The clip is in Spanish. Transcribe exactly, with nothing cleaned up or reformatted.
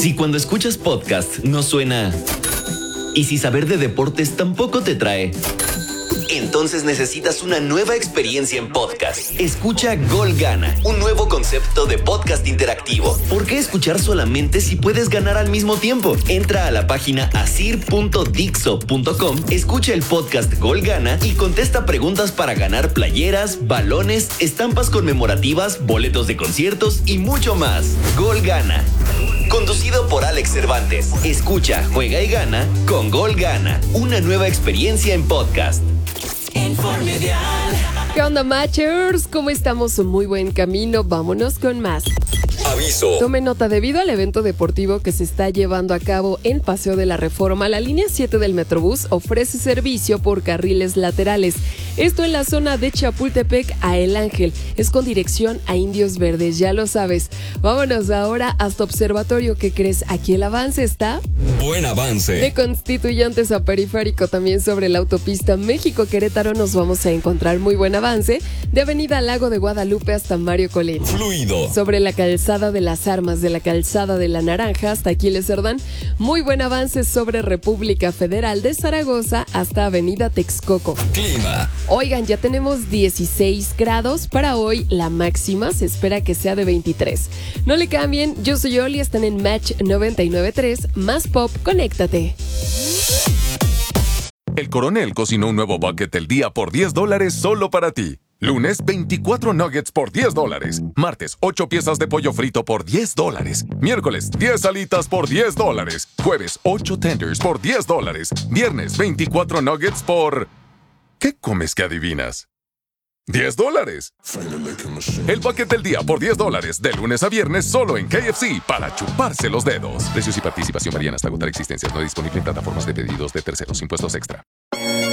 Si cuando escuchas podcast no suena... Y si saber de deportes tampoco te trae... Entonces necesitas una nueva experiencia en podcast. Escucha Gol Gana, un nuevo concepto de podcast interactivo. ¿Por qué escuchar solamente si puedes ganar al mismo tiempo? Entra a la página asir punto dixo punto com, escucha el podcast Gol Gana y contesta preguntas para ganar playeras, balones, estampas conmemorativas, boletos de conciertos y mucho más. Gol Gana. Conducido por Alex Cervantes. Escucha, juega y gana con Gol Gana, una nueva experiencia en podcast. ¿Qué onda, Matchers? ¿Cómo estamos? Un muy buen camino. Vámonos con más. Aviso. Tome nota, debido al evento deportivo que se está llevando a cabo en Paseo de la Reforma, la línea siete del Metrobús ofrece servicio por carriles laterales. Esto en la zona de Chapultepec a El Ángel. Es con dirección a Indios Verdes, ya lo sabes. Vámonos ahora hasta Observatorio. ¿Qué crees? Aquí el avance está... Buen avance. De Constituyentes a Periférico, también sobre la autopista México-Querétaro nos vamos a encontrar muy buen avance. De Avenida Lago de Guadalupe hasta Mario Colín. Fluido. Sobre la calzada de las Armas, de la calzada de la Naranja hasta Aquiles Cerdán. Muy buen avance sobre República Federal de Zaragoza hasta Avenida Texcoco. Clima. Oigan, ya tenemos dieciséis grados para hoy. La máxima se espera que sea de veintitrés. No le cambien, yo soy Oli, están en Match noventa y nueve punto tres, más pop, conéctate. El Coronel cocinó un nuevo bucket del día por diez dólares solo para ti. Lunes, veinticuatro nuggets por diez dólares. Martes, ocho piezas de pollo frito por diez dólares. Miércoles, diez alitas por diez dólares. Jueves, ocho tenders por diez dólares. Viernes, veinticuatro nuggets por... ¿Qué comes que adivinas? ¡diez dólares! El bucket del día por diez dólares, de lunes a viernes solo en K F C, para chuparse los dedos. Precios y participación varían hasta agotar existencias. No disponible en plataformas de pedidos de terceros. Impuestos extra.